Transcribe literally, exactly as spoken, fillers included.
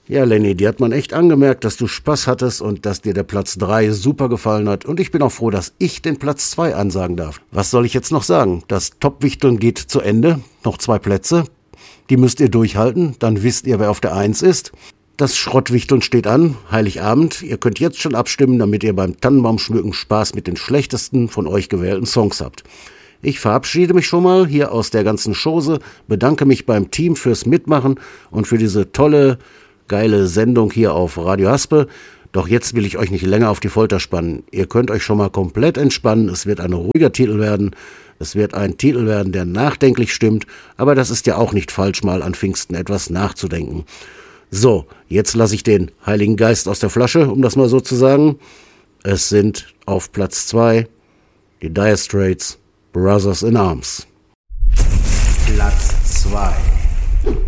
Ja, Lenny, dir hat man echt angemerkt, dass du Spaß hattest und dass dir der Platz drei super gefallen hat. Und ich bin auch froh, dass ich den Platz zwei ansagen darf. Was soll ich jetzt noch sagen? Das Top-Wichteln geht zu Ende. Noch zwei Plätze. Die müsst ihr durchhalten. Dann wisst ihr, wer auf der eins ist. Das Schrottwichteln steht an. Heiligabend. Ihr könnt jetzt schon abstimmen, damit ihr beim Tannenbaumschmücken Spaß mit den schlechtesten von euch gewählten Songs habt. Ich verabschiede mich schon mal hier aus der ganzen Chose. Bedanke mich beim Team fürs Mitmachen und für diese tolle geile Sendung hier auf Radio Haspe. Doch jetzt will ich euch nicht länger auf die Folter spannen. Ihr könnt euch schon mal komplett entspannen. Es wird ein ruhiger Titel werden. Es wird ein Titel werden, der nachdenklich stimmt. Aber das ist ja auch nicht falsch, mal an Pfingsten etwas nachzudenken. So, jetzt lasse ich den Heiligen Geist aus der Flasche, um das mal so zu sagen. Es sind auf Platz zwei die Dire Straits, Brothers in Arms. Platz zwei.